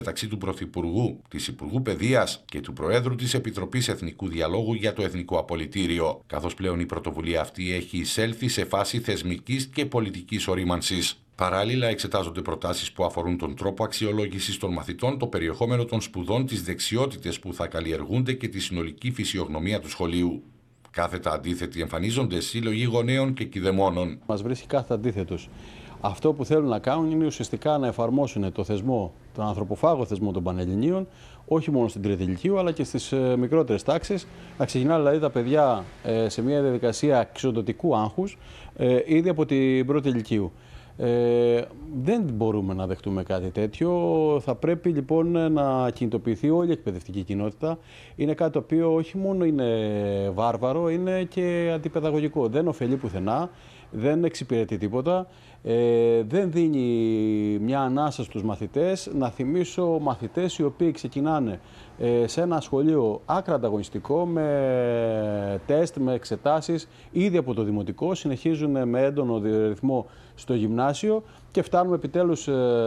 μεταξύ του Πρωθυπουργού, της Υπουργού Παιδείας και του Προέδρου της Επιτροπής Εθνικού Διαλόγου για το Εθνικό Απολυτήριο, καθώς πλέον η πρωτοβουλία αυτή έχει εισέλθει σε φάση θεσμικής και πολιτικής ορίμανσης. Παράλληλα, εξετάζονται προτάσεις που αφορούν τον τρόπο αξιολόγησης των μαθητών, το περιεχόμενο των σπουδών, τις δεξιότητες που θα καλλιεργούνται και τη συνολική φυσιογνωμία του σχολείου. Κάθετα αντίθετοι εμφανίζονται σύλλογοι γονέων και κηδεμόνων. Μας βρίσκει κάθετα αντίθετος. Αυτό που θέλουν να κάνουν είναι ουσιαστικά να εφαρμόσουν το θεσμό, τον ανθρωποφάγο θεσμό των Πανελληνίων, όχι μόνο στην τρίτη ηλικίου, αλλά και στις μικρότερες τάξεις. Να ξεκινά δηλαδή τα παιδιά σε μια διαδικασία εξοντωτικού άγχους ήδη από την πρώτη ηλικίου. Δεν μπορούμε να δεχτούμε κάτι τέτοιο. Θα πρέπει λοιπόν να κινητοποιηθεί όλη η εκπαιδευτική κοινότητα. Είναι κάτι το οποίο όχι μόνο είναι βάρβαρο, είναι και αντιπαιδαγωγικό. Δεν ωφελεί πουθενά, δεν εξυπηρετεί τίποτα, δεν δίνει μια ανάσα στους μαθητές. Να θυμίσω μαθητές οι οποίοι ξεκινάνε σε ένα σχολείο άκρα ανταγωνιστικό, με τεστ, με εξετάσεις, ήδη από το δημοτικό, συνεχίζουν με έντονο ρυθμό στο γυμνάσιο και φτάνουμε επιτέλους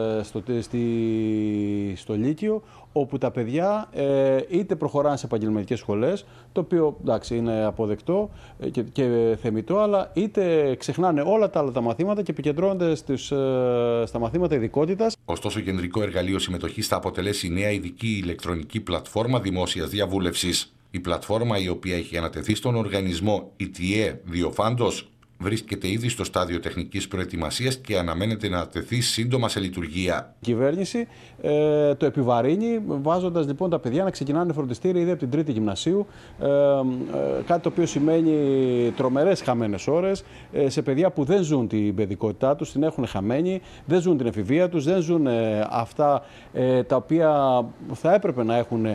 στο Λύκειο, όπου τα παιδιά είτε προχωράνε σε επαγγελματικές σχολές, το οποίο εντάξει είναι αποδεκτό και θεμιτό, αλλά είτε ξεχνάνε όλα τα άλλα τα μαθήματα και επικεντρώνονται στα μαθήματα ειδικότητας. Ωστόσο, κεντρικό εργαλείο συμμετοχής θα αποτελέσει η νέα ειδική ηλεκτρονική πλατφόρμα δημόσιας διαβούλευσης. Η πλατφόρμα, η οποία έχει ανατεθεί στον οργανισμό ETA Διοφάντος, βρίσκεται ήδη στο στάδιο τεχνικής προετοιμασίας και αναμένεται να τεθεί σύντομα σε λειτουργία. Η κυβέρνηση το επιβαρύνει, βάζοντας λοιπόν τα παιδιά να ξεκινάνε φροντιστήρια ήδη από την τρίτη γυμνασίου, κάτι το οποίο σημαίνει τρομερές χαμένες ώρες σε παιδιά που δεν ζουν την παιδικότητά τους, την έχουν χαμένη, δεν ζουν την εφηβεία τους, δεν ζουν αυτά τα οποία θα έπρεπε να έχουν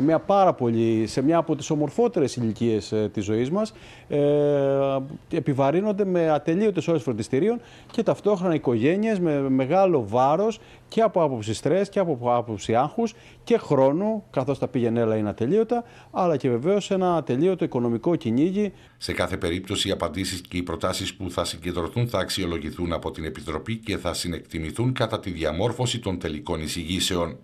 σε μια από τις ομορφότερες ηλικίες της ζωής μας. Επιβαρύνονται με ατελείωτες ώρες φροντιστηρίων και ταυτόχρονα οικογένειες με μεγάλο βάρος και από άποψη στρες και από άποψη άγχους και χρόνου, καθώς τα πήγαινέλα είναι ατελείωτα, αλλά και βεβαίως ένα ατελείωτο οικονομικό κυνήγι. Σε κάθε περίπτωση, οι απαντήσεις και οι προτάσεις που θα συγκεντρωθούν θα αξιολογηθούν από την Επιτροπή και θα συνεκτιμηθούν κατά τη διαμόρφωση των τελικών εισηγήσεων.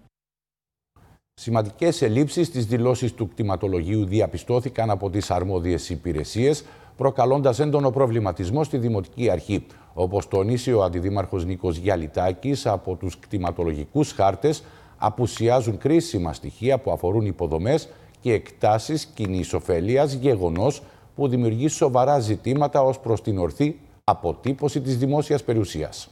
Σημαντικές ελλείψεις στις δηλώσεις του κτηματολογίου διαπιστώθηκαν από τις αρμόδιες υπηρεσίες, προκαλώντας έντονο προβληματισμό στη Δημοτική Αρχή. Όπως τονίσει ο Αντιδήμαρχος Νίκος Γιαλιτάκης, από τους κτηματολογικούς χάρτες απουσιάζουν κρίσιμα στοιχεία που αφορούν υποδομές και εκτάσεις κοινής ωφέλειας, γεγονός που δημιουργεί σοβαρά ζητήματα ως προς την ορθή αποτύπωση της δημόσιας περιουσίας.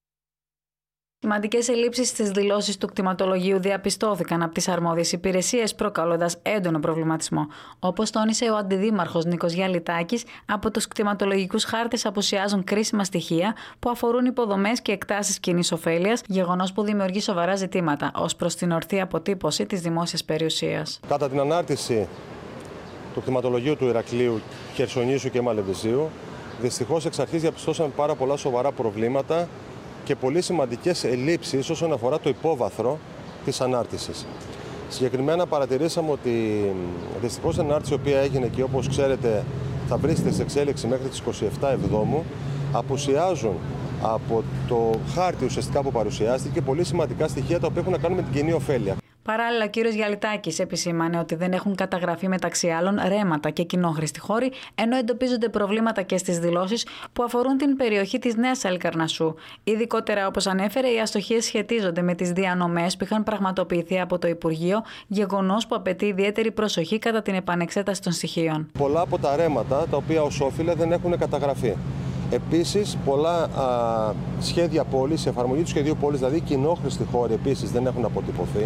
Σημαντικές ελλείψεις στις δηλώσεις του κτηματολογίου διαπιστώθηκαν από τις αρμόδιες υπηρεσίες, προκαλώντας έντονο προβληματισμό. Όπως τόνισε ο Αντιδήμαρχος Νίκος Γιαλιτάκης, από τους κτηματολογικούς χάρτες απουσιάζουν κρίσιμα στοιχεία που αφορούν υποδομές και εκτάσεις κοινής ωφέλειας, γεγονός που δημιουργεί σοβαρά ζητήματα ως προς την ορθή αποτύπωση της δημόσιας περιουσίας. Κατά την ανάρτηση του κτηματολογίου του Ηρακλείου, Χερσονήσου και Μαλεβιζίου, δυστυχώς εξ αρχής διαπιστώσαμε πάρα πολλά σοβαρά προβλήματα και πολύ σημαντικές ελλείψεις όσον αφορά το υπόβαθρο της ανάρτησης. Συγκεκριμένα παρατηρήσαμε ότι δυστυχώς η ανάρτηση η οποία έγινε και όπως ξέρετε θα βρίσκεται σε εξέλιξη μέχρι τις 27 Εβδόμου, απουσιάζουν από το χάρτη ουσιαστικά που παρουσιάστηκε πολύ σημαντικά στοιχεία τα οποία έχουν να κάνουν με την κοινή ωφέλεια. Παράλληλα, ο κύριος Γιαλιτάκης επισήμανε ότι δεν έχουν καταγραφεί μεταξύ άλλων ρέματα και κοινόχρηστοι χώροι, ενώ εντοπίζονται προβλήματα και στις δηλώσεις που αφορούν την περιοχή της Νέας Αλικαρνασσού. Ειδικότερα, όπως ανέφερε, οι αστοχίες σχετίζονται με τις διανομές που είχαν πραγματοποιηθεί από το Υπουργείο, γεγονός που απαιτεί ιδιαίτερη προσοχή κατά την επανεξέταση των στοιχείων. Πολλά από τα ρέματα τα οποία ως όφιλε δεν έχουν καταγραφεί. Επίσης, πολλά σχέδια πόλης, η εφαρμογή του σχεδίου πόλης, δηλαδή κοινόχρηστοι χώροι επίσης δεν έχουν αποτυπωθεί.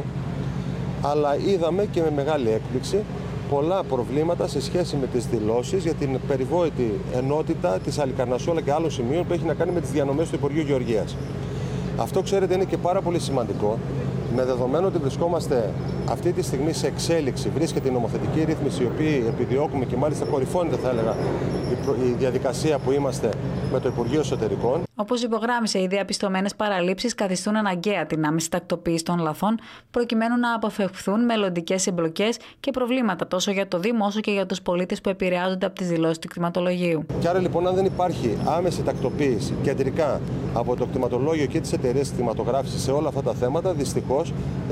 Αλλά είδαμε και με μεγάλη έκπληξη πολλά προβλήματα σε σχέση με τις δηλώσεις για την περιβόητη ενότητα της Αλικαρνασσού αλλά και άλλων σημείων που έχει να κάνει με τις διανομές του Υπουργείου Γεωργίας. Αυτό, ξέρετε, είναι και πάρα πολύ σημαντικό, με δεδομένο ότι βρισκόμαστε αυτή τη στιγμή σε εξέλιξη, βρίσκεται η νομοθετική ρύθμιση, η οποία επιδιώκουμε και μάλιστα κορυφώνεται, θα έλεγα, η διαδικασία που είμαστε με το Υπουργείο Εσωτερικών. Όπως υπογράμμισε, οι διαπιστωμένες παραλήψεις καθιστούν αναγκαία την άμεση τακτοποίηση των λαθών, προκειμένου να αποφευχθούν μελλοντικές εμπλοκές και προβλήματα τόσο για το Δήμο όσο και για τους πολίτες που επηρεάζονται από τις δηλώσεις του κτηματολογίου. Και άρα λοιπόν, αν δεν υπάρχει άμεση τακτοποίηση κεντρικά από το κτηματολόγιο και τις εταιρείες κτηματογράφησης σε όλα αυτά τα θέματα, δυστυχώς